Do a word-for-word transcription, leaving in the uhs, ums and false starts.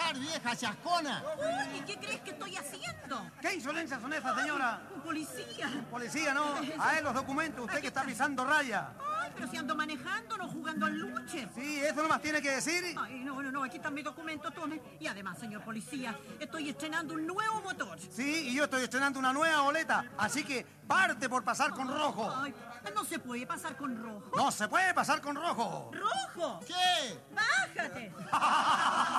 pasar, vieja chascona? Oye, ¿qué crees que estoy haciendo? ¿Qué insolencias son estas, señora? Un policía. Policía, ¿no? A él los documentos, usted que está pisando raya. Ay, pero si ando manejando, no jugando al luche. Sí, eso nomás tiene que decir. Ay, no, no, no, aquí están mis documentos, tome. Y además, señor policía, estoy estrenando un nuevo motor. Sí, y yo estoy estrenando una nueva boleta, así que parte por pasar con rojo. Ay, no se puede pasar con rojo. No se puede pasar con rojo. ¡Rojo! ¿Qué? ¡Bájate!